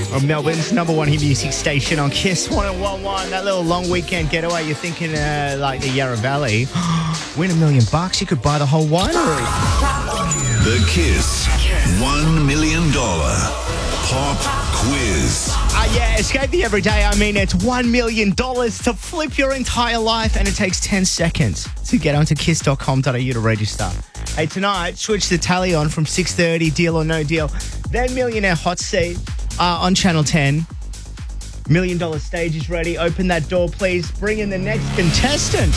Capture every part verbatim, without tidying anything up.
Of Melbourne's number one hit music station on Kiss one oh one point one. That little long weekend getaway, you're thinking uh, like the Yarra Valley. Win a million bucks, you could buy the whole winery. The Kiss one million dollars Pop Quiz. Uh, yeah, escape the everyday. I mean, it's one million dollars to flip your entire life, and it takes ten seconds to get onto kiss dot com dot a u to register. Hey, tonight, switch the tally on from six thirty, Deal or No Deal. Then Millionaire Hot Seat uh, on Channel ten. Million dollar stage is ready. Open that door, please. Bring in the next contestant.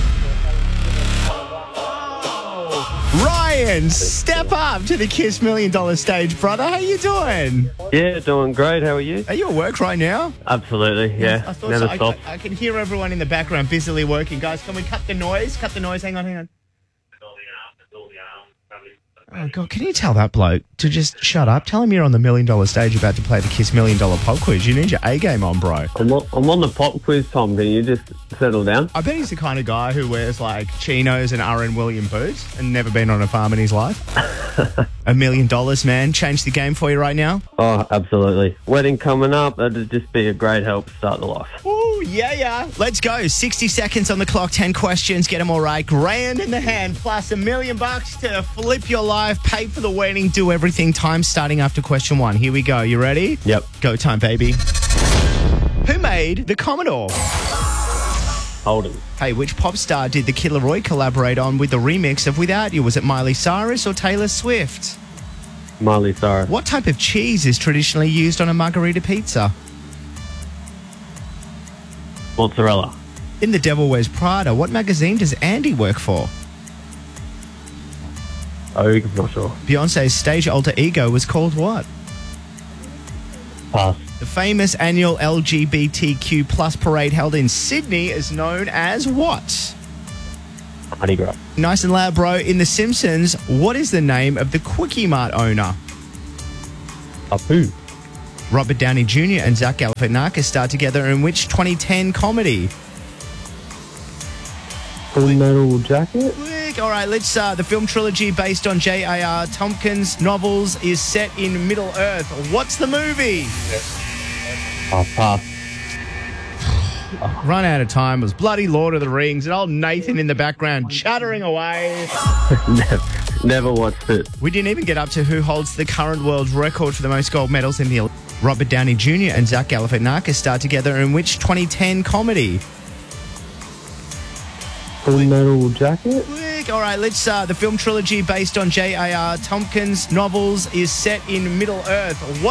Ryan, step up to the Kiss Million Dollar stage, brother. How you doing? Yeah, doing great. How are you? Are you at work right now? Absolutely, yeah. I thought Never so. stops. I, I can hear everyone in the background busily working. Guys, can we cut the noise? Cut the noise. Hang on, hang on. Oh, God, can you tell that bloke to just shut up? Tell him you're on the Million Dollar stage about to play the Kiss Million Dollar Pop Quiz. You need your A game on, bro. I'm on, I'm on the pop quiz, Tom. Can you just settle down? I bet he's the kind of guy who wears, like, chinos and R N William boots and never been on a farm in his life. A million dollars, man. Change the game for you right now. Oh, absolutely. Wedding coming up. That'd just be a great help to start the life. Ooh, yeah, yeah. Let's go. sixty seconds on the clock, ten questions. Get them all right. Grand in the hand, plus a million bucks to flip your life, pay for the wedding, do everything. Time starting after question one. Here we go. You ready? Yep. Go time, baby. Who made the Commodore? Holden. Hey, which pop star did the Killer Roy collaborate on with the remix of Without You? Was it Miley Cyrus or Taylor Swift? Miley Cyrus. What type of cheese is traditionally used on a margarita pizza? Mozzarella. In The Devil Wears Prada, what magazine does Andy work for? Oh, I'm not sure. Beyonce's stage alter ego was called what? Pass. The famous annual L G B T Q plus parade held in Sydney is known as what? Mardi Gras. Nice and loud, bro. In The Simpsons, what is the name of the Quickie Mart owner? Apu. Robert Downey Junior and Zach Galifianakis starred together in which twenty ten comedy? Full Metal Jacket. Quick. All right, let's. Uh, the film trilogy based on J A R Tompkins' novels is set in Middle Earth. What's the movie? Oh, pass. Run out of time. It was bloody Lord of the Rings and old Nathan in the background chattering away. never, never watched it. We didn't even get up to who holds the current world record for the most gold medals in the Olympics. Robert Downey Junior and Zach Galifianakis starred together in which twenty ten comedy? Full Metal Jacket. Quick. All right, let's. Uh, the film trilogy based on J A R Tompkins' novels is set in Middle Earth. What